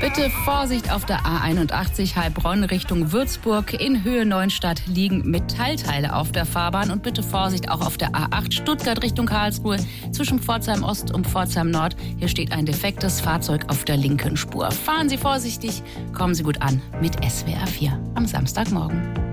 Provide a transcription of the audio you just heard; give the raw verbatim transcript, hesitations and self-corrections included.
Bitte Vorsicht auf der A einundachtzig Heilbronn Richtung Würzburg. In Höhe Neuenstadt liegen Metallteile auf der Fahrbahn. Und bitte Vorsicht auch auf der A acht Stuttgart Richtung Karlsruhe zwischen Pforzheim Ost und Pforzheim Nord. Hier steht ein defektes Fahrzeug auf der linken Spur. Fahren Sie vorsichtig, kommen Sie gut an mit S W R vier am Samstagmorgen.